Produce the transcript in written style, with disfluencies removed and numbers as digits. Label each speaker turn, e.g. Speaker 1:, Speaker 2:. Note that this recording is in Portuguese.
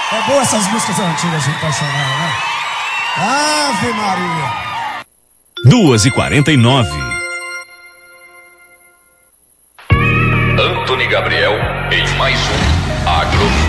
Speaker 1: É boa essas músicas antigas, gente, pra chorar, né? Ave Maria.
Speaker 2: 2h49.
Speaker 3: Antony Gabriel em mais um Agro